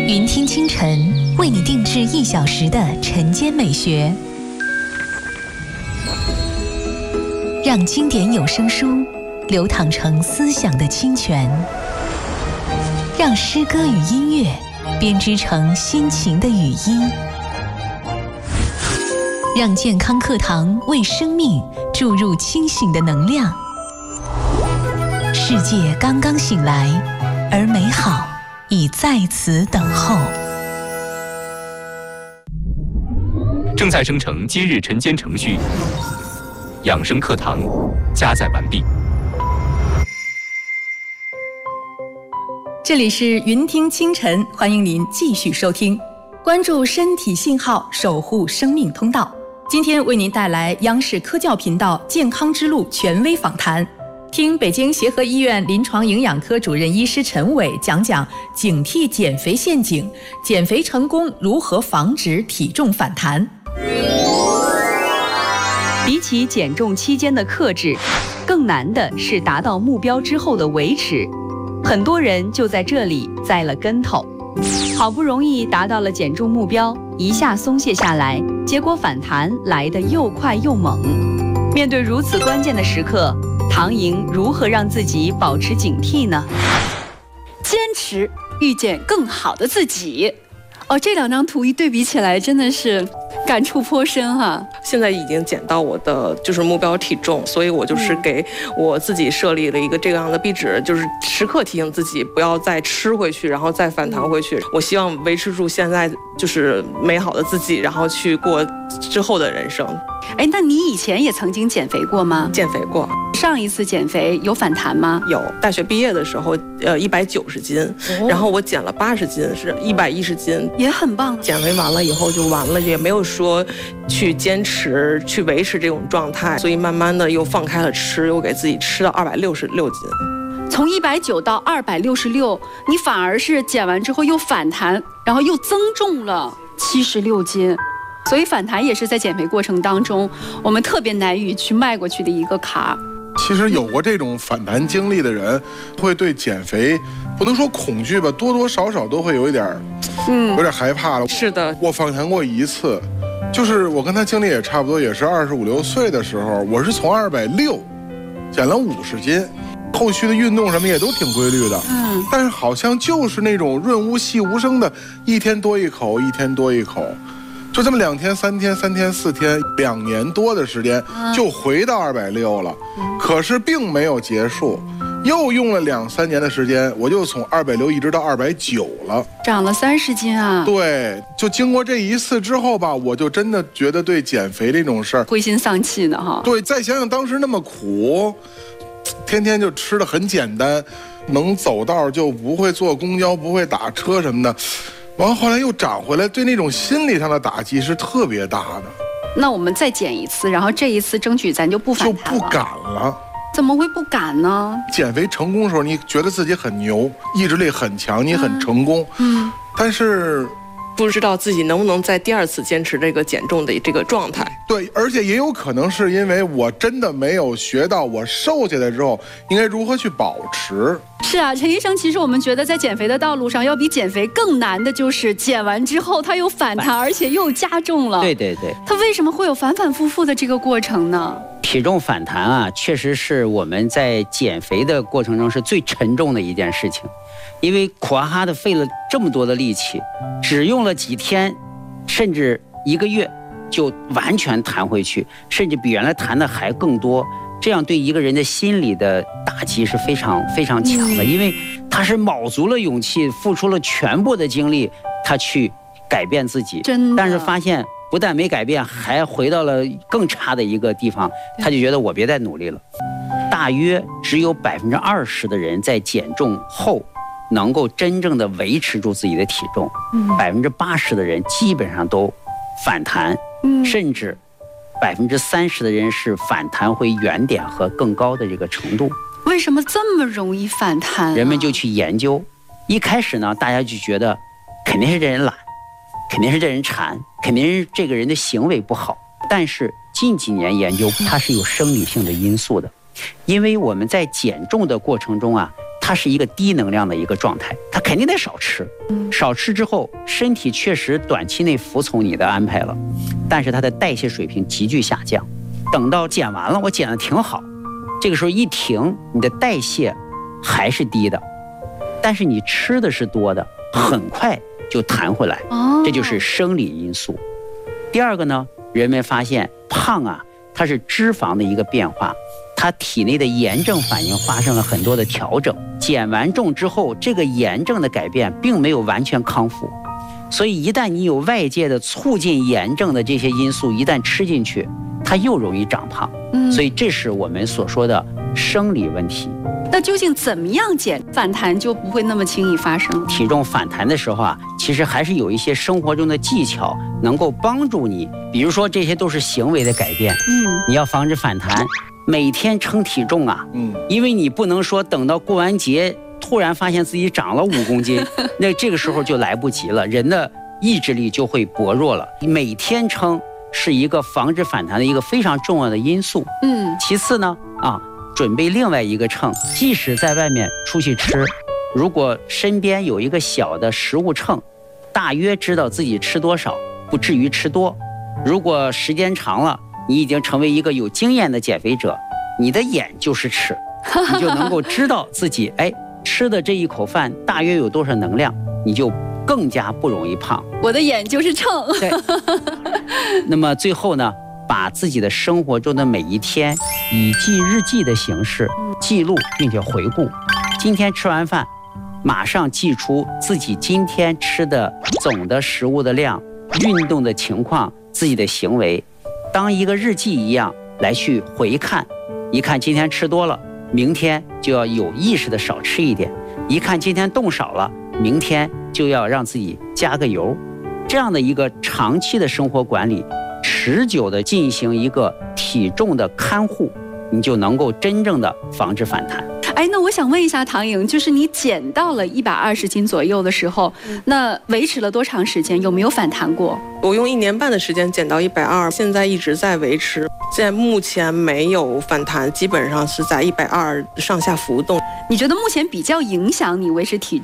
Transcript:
云听清晨为你定制1小时的晨间美学，让经典有声书流淌成思想的清泉，让诗歌与音乐编织成心情的语音，让健康课堂为生命注入清醒的能量。世界刚刚醒来，而美好已在此等候。 正在生成今日晨间程序，养生课堂加载完毕。 这里是云听清晨，欢迎您继续收听，关注身体信号，守护生命通道。今天为您带来央视科教频道健康之路权威访谈，听北京协和医院临床营养科主任医师陈伟讲讲警惕减肥陷阱，减肥成功如何防止体重反弹。 比起减重期间的克制，更难的是达到目标之后的维持。很多人就在这里栽了跟头，好不容易达到了减重目标，一下松懈下来，结果反弹来得又快又猛。面对如此关键的时刻，唐莹如何让自己保持警惕呢？ 坚持遇见更好的自己。这两张图一对比起来，真的是感触颇深哈。 现在已经减到我的就是目标体重，所以我就是给我自己设立了一个这样的壁纸，就是时刻提醒自己不要再吃回去，然后再反弹回去。我希望维持住现在就是美好的自己，然后去过之后的人生。 那你以前也曾经减肥过吗？ 减肥过。 上一次减肥有反弹吗？ 有，大学毕业的时候，190斤，然后我减了80斤，是110斤， 也很棒。 减肥完了以后就完了，也没有说去坚持去维持这种状态，所以慢慢的又放开了吃，又给自己吃到266斤。 从190到266，你反而是减完之后又反弹，然后又增重了76斤。所以反弹也是在减肥过程当中我们特别难以去迈过去的一个坎儿。 其实有过这种反弹经历的人，会对减肥不能说恐惧吧，多多少少都会有一点害怕了。 是的， 我反弹过一次，就是我跟他经历也差不多，也是25、26岁的时候，我是从260减了50斤，后续的运动什么也都挺规律的，但是好像就是那种润物细无声的，一天多一口，一天多一口。就这么2天、3天、3天、4天，2年多的时间就回到260了，可是并没有结束，又用了2、3年的时间，我就从260一直到290了， 长了30斤啊！ 对，就经过这一次之后吧，我就真的觉得对减肥这种事儿灰心丧气的哈。 对，再想想当时那么苦，天天就吃的很简单，能走道就不会坐公交，不会打车什么的。完后来又长回来，对那种心理上的打击是特别大的。 那我们再减一次，然后这一次争取咱就不反弹了。 就不敢了。 怎么会不敢呢？ 减肥成功的时候，你觉得自己很牛，意志力很强，你很成功。但是不知道自己能不能在第2次坚持这个减重的这个状态。 对，而且也有可能是因为我真的没有学到我瘦下来之后应该如何去保持。 是啊，陈医生，其实我们觉得在减肥的道路上，要比减肥更难的就是减完之后它又反弹，而且又加重了。 对对对， 它为什么会有反反复复的这个过程呢？ 体重反弹啊，确实是我们在减肥的过程中是最沉重的一件事情，因为苦哈哈的费了这么多的力气，只用了几天，甚至1个月，就完全弹回去，甚至比原来弹的还更多。这样对一个人的心理的打击是非常非常强的，因为他是卯足了勇气，付出了全部的精力，他去改变自己，但是发现不但没改变，还回到了更差的一个地方，他就觉得我别再努力了。大约只有20%的人在减重后能够真正的维持住自己的体重，80%的人基本上都反弹，甚至30%的人是反弹回原点和更高的这个程度。 为什么这么容易反弹人们就去研究。一开始呢，大家就觉得肯定是这人懒，肯定是这人馋，肯定是这个人的行为不好。但是近几年研究，它是有生理性的因素的，因为我们在减重的过程中啊， 它是一个低能量的一个状态，它肯定得少吃。少吃之后，身体确实短期内服从你的安排了，但是它的代谢水平急剧下降。等到减完了，我减得挺好，这个时候一停，你的代谢还是低的，但是你吃的是多的，很快就弹回来。这就是生理因素。第二个呢，人们发现胖啊，它是脂肪的一个变化，它体内的炎症反应发生了很多的调整。减完重之后，这个炎症的改变并没有完全康复，所以一旦你有外界的促进炎症的这些因素一旦吃进去，它又容易长胖。所以这是我们所说的生理问题。 那究竟怎么样减反弹就不会那么轻易发生？ 体重反弹的时候啊，其实还是有一些生活中的技巧能够帮助你，比如说这些都是行为的改变。你要防止反弹，每天称体重啊，因为你不能说等到过完节突然发现自己长了5公斤，那这个时候就来不及了，人的意志力就会薄弱了。每天称是一个防止反弹的一个非常重要的因素。其次呢，准备另外一个秤，即使在外面出去吃，如果身边有一个小的食物秤，大约知道自己吃多少，不至于吃多。如果时间长了，你已经成为一个有经验的减肥者，你的眼就是尺，你就能够知道自己吃的这一口饭大约有多少能量，你就更加不容易胖。 我的眼就是秤。 对。那么最后呢，把自己的生活中的每一天以记日记的形式记录并且回顾。今天吃完饭，马上记出自己今天吃的总的食物的量、运动的情况、自己的行为，当一个日记一样来去回看。一看今天吃多了，明天就要有意识的少吃一点；一看今天动少了，明天就要让自己加个油。这样的一个长期的生活管理，持久的进行一个体重的看护，你就能够真正的防止反弹。 那我想问一下唐颖，就是你减到了120斤左右的时候，那维持了多长时间？有没有反弹过？ 我用1年半的时间减到120，现在一直在维持，现在目前没有反弹，基本上是在120上下浮动。 你觉得目前比较影响你维持体